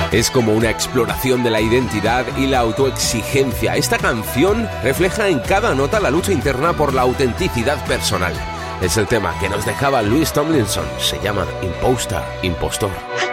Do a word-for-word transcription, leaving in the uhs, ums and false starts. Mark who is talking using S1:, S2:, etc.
S1: Es como una exploración de la identidad y la autoexigencia. Esta canción refleja en cada nota la lucha interna por la autenticidad personal. Es el tema que nos dejaba Louis Tomlinson. Se llama Imposter, Impostor.